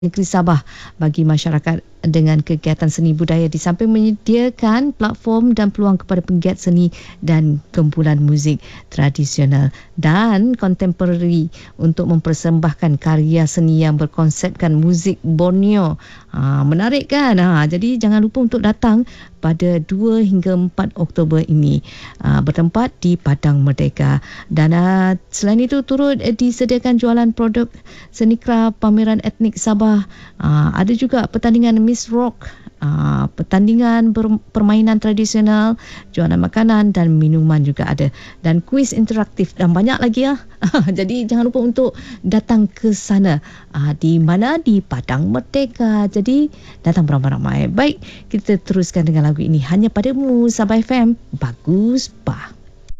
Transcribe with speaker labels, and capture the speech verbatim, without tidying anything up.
Speaker 1: Negeri Sabah bagi masyarakat dengan kegiatan seni budaya di samping menyediakan platform dan peluang kepada penggiat seni dan kumpulan muzik tradisional dan kontemporari untuk mempersembahkan karya seni yang berkonsepkan muzik Borneo. Ha, menarik kan? Ha, jadi jangan lupa untuk datang pada dua hingga empat Oktober ini, ha, bertempat di Padang Merdeka. Dan ha, selain itu turut disediakan jualan produk seni kera pameran etnik Sabah. Ha, ada juga pertandingan Miss Rock, uh, pertandingan ber- permainan tradisional, jualan makanan dan minuman juga ada, dan kuis interaktif dan banyak lagi ya. Jadi jangan lupa untuk datang ke sana. Uh, di mana? Di Padang Merdeka. Jadi datang beramai-ramai. Baik, kita teruskan dengan lagu ini hanya padamu Sabah F M. Bagus bah.